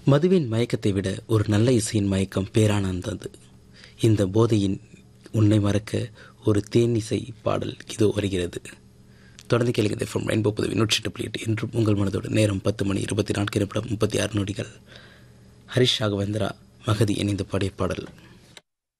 மதுவின் மயக்கத்தை விட ஒரு நல்ல இசையின் மயக்கம் பேரானந்தது. இந்த போதையின் உன்னை மறக்க ஒரு தேனிசை பாடல் இதோ வருகிறது. தொடர்ந்து கேளுங்கள் ஃப்ரம் ரெயின்போ புதுவை 108.8 என்றும் உங்கள் மனதோடு. நேரம் 10:24 நிமிடம் 36 நொடிகள். ஹரிஷ் ராகவேந்திரா மகதி இணைந்து பாடிய பாடல்.